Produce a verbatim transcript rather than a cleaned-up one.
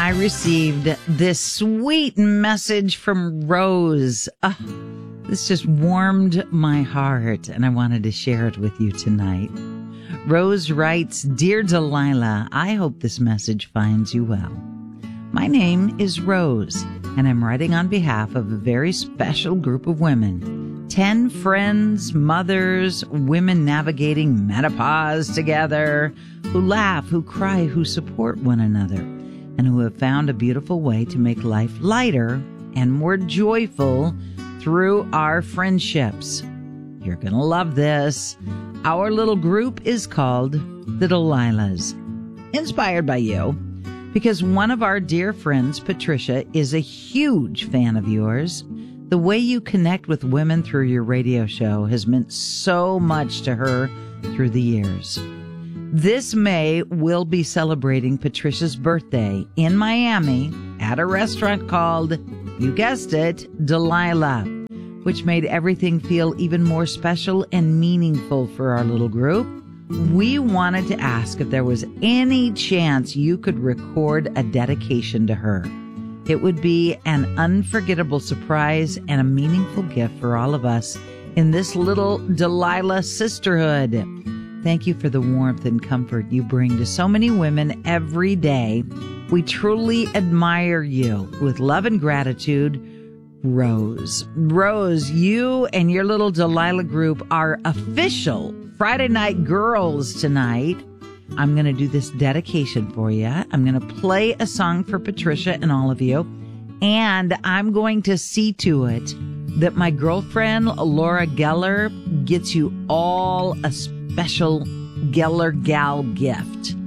I received this sweet message from Rose. Uh, this just warmed my heart, and I wanted to share it with you tonight. Rose writes, "Dear Delilah, I hope this message finds you well. My name is Rose, and I'm writing on behalf of a very special group of women. Ten friends, mothers, women navigating menopause together, who laugh, who cry, who support one another, and who have found a beautiful way to make life lighter and more joyful through our friendships. You're going to love this. Our little group is called the Delilahs, inspired by you, because one of our dear friends, Patricia, is a huge fan of yours. The way you connect with women through your radio show has meant so much to her through the years. This May, we'll be celebrating Patricia's birthday in Miami at a restaurant called, you guessed it, Delilah, which made everything feel even more special and meaningful for our little group. We wanted to ask if there was any chance you could record a dedication to her. It would be an unforgettable surprise and a meaningful gift for all of us in this little Delilah sisterhood. Thank you for the warmth and comfort you bring to so many women every day. We truly admire you. With love and gratitude, Rose." Rose, you and your little Delilah group are official Friday Night Girls tonight. I'm going to do this dedication for you. I'm going to play a song for Patricia and all of you. And I'm going to see to it that my girlfriend, Laura Geller, gets you all a special Geller Gal gift.